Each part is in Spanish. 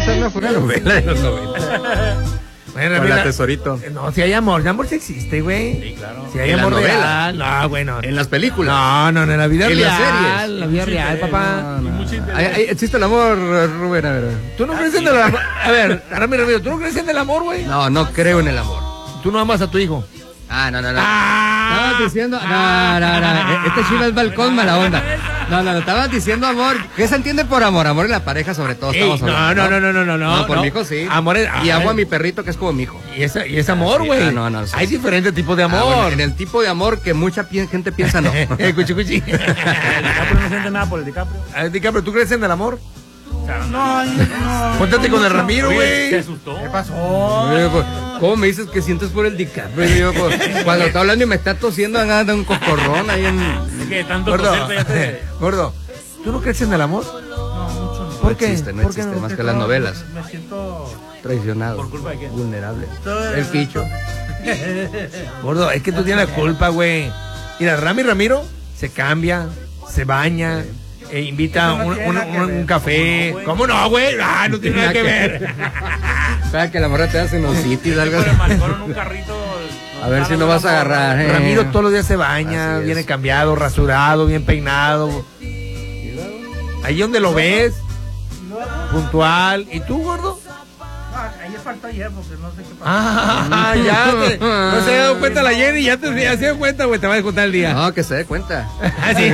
esa no fue una novela de los 90. Bueno, con la Tesorito. No, si hay amor. El amor sí existe, güey. Sí, claro. Si hay ¿En amor la novela? real. No, bueno. En las películas. No, en la vida en real. las series. En la vida real, papá. No. Existe el amor, Rubén, a ver. ¿Tú no crees en el amor? A ver, Ramiro, ¿tú no crees en el amor, güey? No, no creo en el amor. ¿Tú no amas a tu hijo? Ah, no. Ah, Estabas diciendo. No. Este chino es balcón, mala onda. No, estabas diciendo amor. ¿Qué se entiende por amor? Amor en la pareja, sobre todo. Estamos hablando, no. No, por mi hijo sí. Amor es, y amo a mi perrito, que es como mi hijo. Y es amor, güey. Sí. No. Sí. Hay diferentes tipos de amor. Bueno, en el tipo de amor que mucha gente piensa, no. Cuchi. El DiCaprio no siente nada por el DiCaprio. A ver, DiCaprio, ¿tú crees en el amor? No. Cuéntate con el Ramiro, güey. Se asustó. ¿Qué pasó? Oye, pues, ¿cómo me dices que sientes por el DiCaprio? Cuando está hablando y me está tosiendo, anda un cocorrón ahí en... Es que tanto Gordo, concierto ya te... Gordo, ¿tú no crees en el amor? No, mucho no. ¿Por qué? No ¿Por qué existe, no? más que las novelas. Me siento... Traicionado. ¿Por culpa de quién? Vulnerable. El ficho. Gordo, es que tú tienes la culpa, güey. Mira, Ramiro se cambia, se baña, invita un café. ¿Cómo no, güey? Ah, no tiene nada que ver. Sabes que la morra te hace unos sitios, algo Pero así. marcaron en un carrito... A ver si no vas a agarrar. Ramiro todos los días se baña, Así es. viene cambiado, rasurado, bien peinado. Ahí donde lo ves, puntual. ¿Y tú, gordo? Ayer faltó ayer porque no sé qué pasó. Ah, no se ha dado cuenta la Jenny, ya se dio cuenta, güey, te vas a contar el día. No, que se dé cuenta. Ah, sí.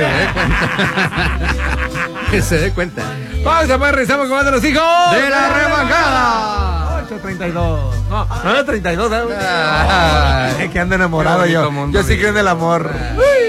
Que se dé cuenta. Pausa, pues, regresamos con más de los hijos ¡De la remangada! 8:32. No, 9:32, ¿sabes? Ay, Es que ando enamorado qué yo. bonito mundo, Yo sí amigo. creo en el amor. Ay. Uy.